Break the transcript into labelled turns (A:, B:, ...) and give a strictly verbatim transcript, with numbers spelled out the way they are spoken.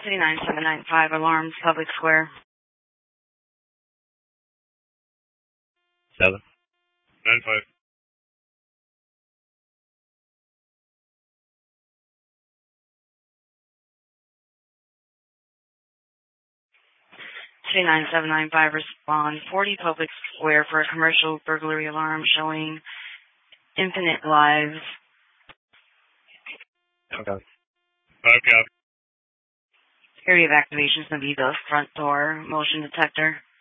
A: City nine seven nine five, alarms, public square.
B: seven. nine five.
A: City nine seven nine five, respond. forty public square for a commercial burglary alarm showing infinite lives.
B: Okay. Okay.
A: Area of activation is going to be the front door motion detector.